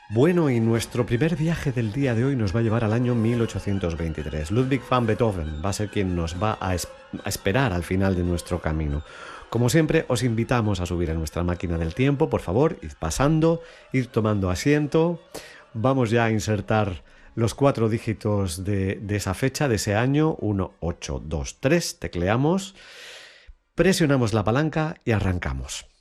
Bueno, y nuestro primer viaje del día de hoy nos va a llevar al año 1823. Ludwig van Beethoven va a ser quien nos va a esperar al final de nuestro camino. Como siempre, os invitamos a subir a nuestra máquina del tiempo, por favor, id pasando, id tomando asiento. Vamos ya a insertar los 4 dígitos de esa fecha, de ese año, 1823, tecleamos, presionamos la palanca y arrancamos.